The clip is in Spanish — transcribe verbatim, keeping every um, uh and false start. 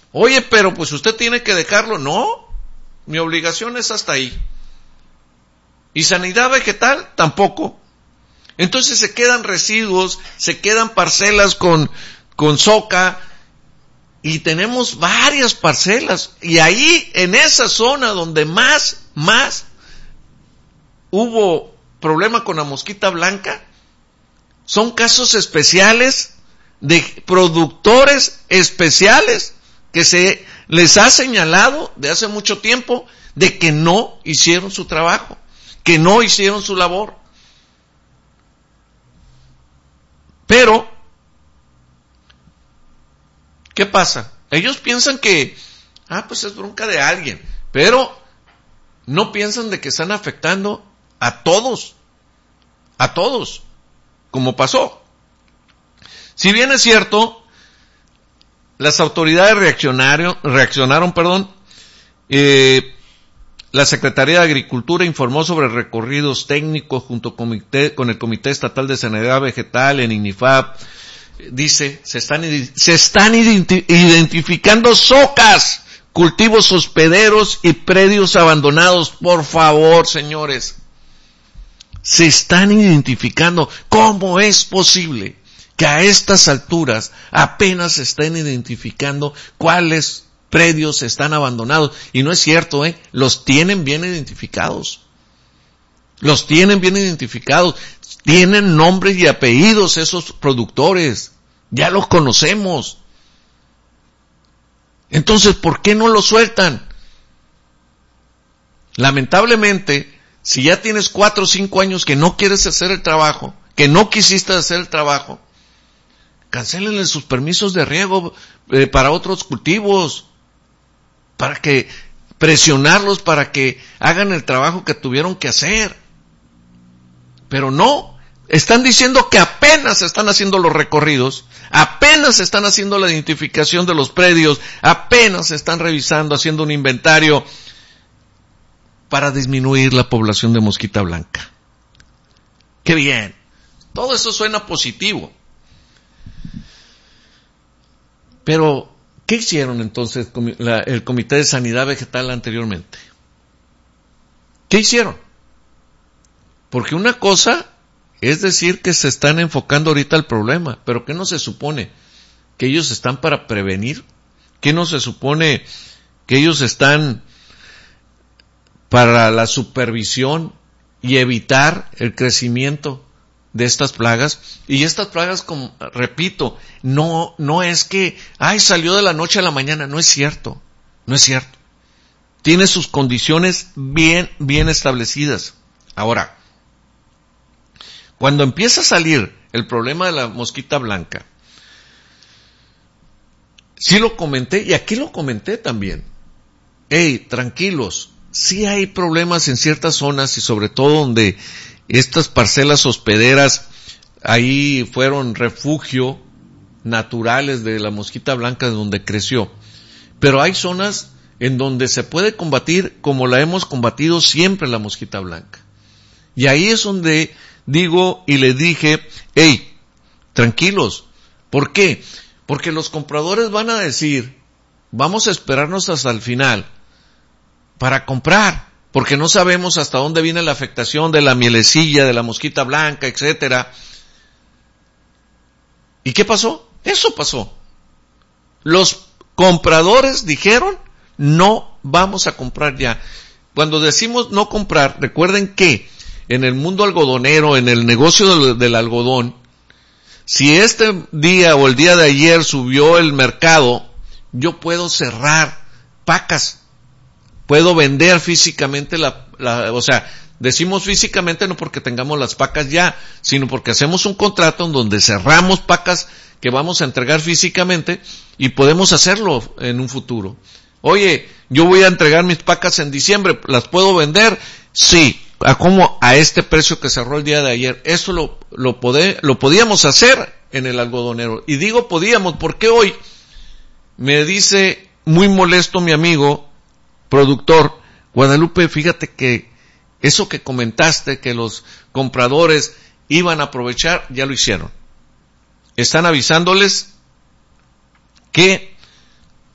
Oye, pero pues usted tiene que dejarlo. No, mi obligación es hasta ahí. Y sanidad vegetal tampoco. Entonces se quedan residuos, se quedan parcelas con, con soca, y tenemos varias parcelas. Y ahí, en esa zona donde más, más hubo problema con la mosquita blanca, son casos especiales de productores especiales que se les ha señalado de hace mucho tiempo de que no hicieron su trabajo, que no hicieron su labor. Pero, ¿qué pasa? Ellos piensan que, ah, pues es bronca de alguien, pero no piensan de que están afectando a todos, a todos, como pasó. Si bien es cierto, las autoridades reaccionaron, reaccionaron, perdón, eh, la Secretaría de Agricultura informó sobre recorridos técnicos junto con, comité, con el Comité Estatal de Sanidad Vegetal en INIFAP. Dice, se están, se están identificando zocas, cultivos hospederos y predios abandonados. Por favor, señores, se están identificando. ¿Cómo es posible que a estas alturas apenas se estén identificando cuáles predios están abandonados? Y no es cierto, ¿eh? Los tienen bien identificados. Los tienen bien identificados. Tienen nombres y apellidos esos productores. Ya los conocemos. Entonces, ¿por qué no los sueltan? Lamentablemente, si ya tienes cuatro o cinco años que no quieres hacer el trabajo, que no quisiste hacer el trabajo, cancélenle sus permisos de riego eh, para otros cultivos, para que presionarlos para que hagan el trabajo que tuvieron que hacer. Pero no, están diciendo que apenas están haciendo los recorridos, apenas están haciendo la identificación de los predios, apenas están revisando, haciendo un inventario para disminuir la población de mosquita blanca. ¡Qué bien! Todo eso suena positivo. Pero, ¿qué hicieron entonces el Comité de Sanidad Vegetal anteriormente? ¿Qué hicieron? Porque una cosa es decir que se están enfocando ahorita el problema, pero ¿qué no se supone? ¿Que ellos están para prevenir? ¿Qué no se supone que ellos están para la supervisión y evitar el crecimiento de estas plagas? Y estas plagas, como repito, no, no es que, ay, salió de la noche a la mañana, no es cierto, no es cierto. Tiene sus condiciones bien, bien establecidas. Ahora, cuando empieza a salir el problema de la mosquita blanca, sí lo comenté, y aquí lo comenté también. Hey, tranquilos, sí hay problemas en ciertas zonas y sobre todo donde estas parcelas hospederas ahí fueron refugio naturales de la mosquita blanca donde creció. Pero hay zonas en donde se puede combatir como la hemos combatido siempre la mosquita blanca. Y ahí es donde digo y le dije, hey, tranquilos. ¿Por qué? Porque los compradores van a decir, vamos a esperarnos hasta el final para comprar, porque no sabemos hasta dónde viene la afectación de la mielecilla, de la mosquita blanca, etcétera. ¿Y qué pasó? Eso pasó. Los compradores dijeron, no vamos a comprar ya. Cuando decimos no comprar, recuerden que en el mundo algodonero, en el negocio del, del algodón, si este día o el día de ayer subió el mercado, yo puedo cerrar pacas, puedo vender físicamente la, la, o sea, decimos físicamente no porque tengamos las pacas ya, sino porque hacemos un contrato en donde cerramos pacas que vamos a entregar físicamente y podemos hacerlo en un futuro. Oye, yo voy a entregar mis pacas en diciembre, ¿las puedo vender? Sí. ¿A cómo? A este precio que cerró el día de ayer. Eso lo, lo, podé, lo podíamos hacer en el algodonero. Y digo podíamos porque hoy me dice muy molesto mi amigo productor, Guadalupe, fíjate que eso que comentaste, que los compradores iban a aprovechar, ya lo hicieron. Están avisándoles que